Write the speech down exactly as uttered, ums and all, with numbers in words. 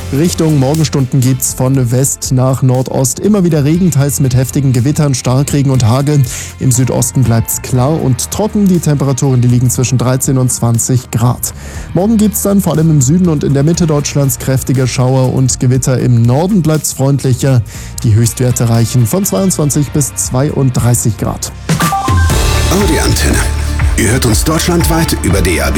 Richtung Morgenstunden geht's von West nach Nordost. Immer wieder Regen, teils mit heftigen Gewittern, Starkregen und Hagel. Im Südosten bleibt's klar und trocken. Die Temperaturen, die liegen zwischen dreizehn und zwanzig Grad. Morgen gibt's dann vor allem im Süden und in der Mitte Deutschlands kräftige Schauer und Gewitter. Im Norden bleibt's freundlicher. Die Höchstwerte reichen von zweiundzwanzig bis zweiunddreißig Grad. Audi Antenne. Ihr hört uns deutschlandweit über D A B